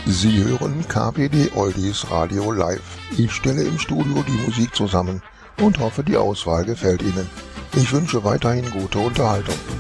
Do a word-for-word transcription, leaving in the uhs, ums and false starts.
Sie hören K B D Oldies Radio Live. Ich stelle im Studio die Musik zusammen und hoffe, die Auswahl gefällt Ihnen. Ich wünsche weiterhin gute Unterhaltung.